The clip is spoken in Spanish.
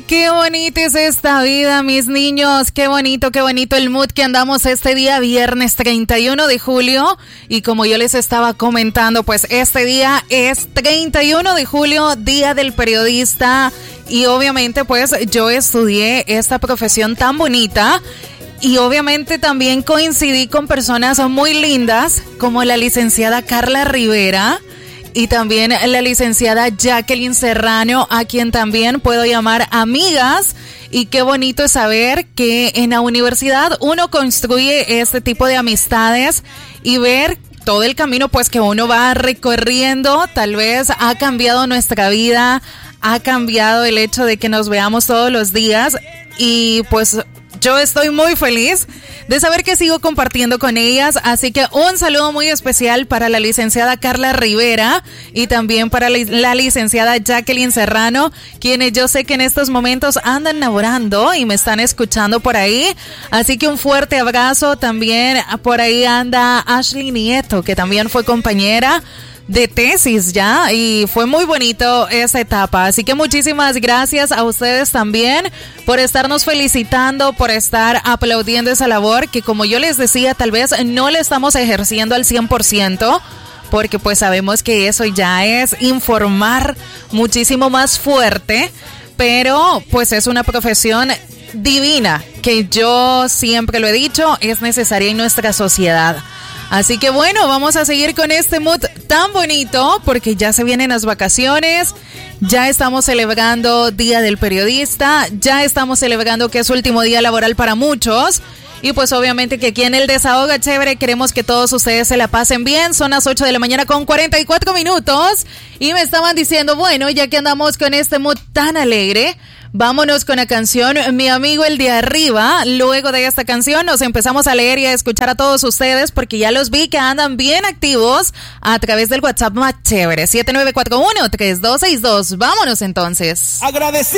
qué bonita es esta vida, mis niños. Qué bonito el mood que andamos este día, viernes 31 de julio. Y como yo les estaba comentando, pues este día es 31 de julio, Día del Periodista. Y obviamente, pues yo estudié esta profesión tan bonita. Y obviamente también coincidí con personas muy lindas, como la licenciada Carla Rivera. Y también la licenciada Jacqueline Serrano, a quien también puedo llamar amigas. Y qué bonito es saber que en la universidad uno construye este tipo de amistades y ver todo el camino pues que uno va recorriendo. Tal vez ha cambiado nuestra vida, ha cambiado el hecho de que nos veamos todos los días. Y pues yo estoy muy feliz de saber que sigo compartiendo con ellas, así que un saludo muy especial para la licenciada Carla Rivera y también para la licenciada Jacqueline Serrano, quienes yo sé que en estos momentos andan laborando y me están escuchando por ahí, así que un fuerte abrazo. También por ahí anda Ashley Nieto, que también fue compañera de tesis ya, y fue muy bonito esa etapa, así que muchísimas gracias a ustedes también por estarnos felicitando, por estar aplaudiendo esa labor que, como yo les decía, tal vez no le estamos ejerciendo al 100%, porque pues sabemos que eso ya es informar muchísimo más fuerte, pero pues es una profesión divina que yo siempre lo he dicho, es necesaria en nuestra sociedad. Así que bueno, vamos a seguir con este mood tan bonito porque ya se vienen las vacaciones, ya estamos celebrando Día del Periodista, ya estamos celebrando que es último día laboral para muchos. Y pues obviamente que aquí en el Desahoga Chévere queremos que todos ustedes se la pasen bien. Son las 8 de la mañana con 44 minutos. Y me estaban diciendo, bueno, ya que andamos con este mood tan alegre, vámonos con la canción Mi Amigo el de Arriba. Luego de esta canción nos empezamos a leer y a escuchar a todos ustedes porque ya los vi que andan bien activos a través del WhatsApp más chévere. 7941-3262. Vámonos entonces. Agradecido.